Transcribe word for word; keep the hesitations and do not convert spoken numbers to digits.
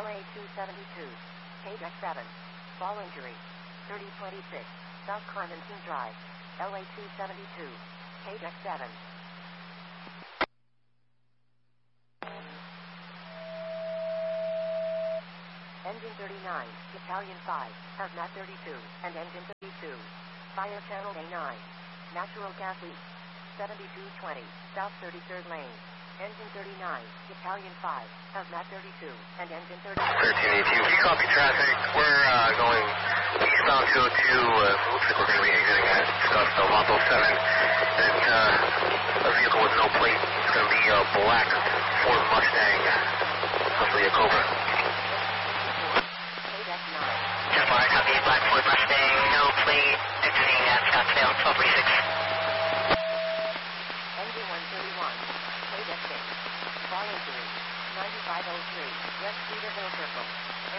L A two seventy-two, K Deck seven, fall injury, thirty twenty-six, South Carmenton Drive, L A two seventy-two, K Deck seven. Engine thirty-nine, Battalion five, Hazmat thirty-two, and Engine thirty-two. Fire Channel A nine. Natural gas leak. seventy-two twenty, South thirty-third lane. Engine thirty-nine, Battalion five, Hazmat thirty-two, and Engine thirty-two. thirteen eighty-two, if you copy traffic, we're uh, going eastbound two oh two. Uh, looks like we're going to be exiting at Scottsdale Motto seven. And uh, a vehicle with no plate. It's going to be a black Ford Mustang, possibly a Cobra. ten four, copy, black Ford Mustang, no plate, exiting at Scottsdale, twelve thirty-six. Engine one thirty-one, K Deck six, fall injury, ninety-five oh three, West Cedar Hill Circle.